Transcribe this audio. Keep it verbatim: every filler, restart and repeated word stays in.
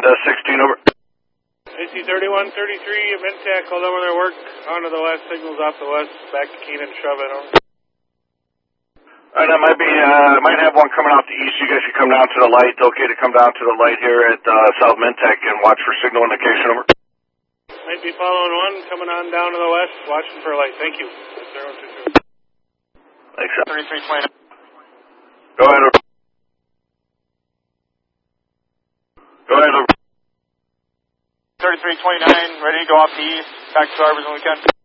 uh, sixteen, over. A C thirty-one thirty-three, Mintac, hold on with their work. Onto the west, signals off the west, back to Keenan, shove it over. Alright, I might be, uh, might have one coming out the east. You guys should come down to the light. Okay to come down to the light here at, uh, South Mintac and watch for signal indication, over. Might be following one, coming on down to the west, watching for a light. Thank you. zero two two. Thanks, sir. thirty-three twenty-nine. Go ahead, over. Go ahead, over. thirty-three twenty-nine, ready to go off the east, back to Arbors when we can.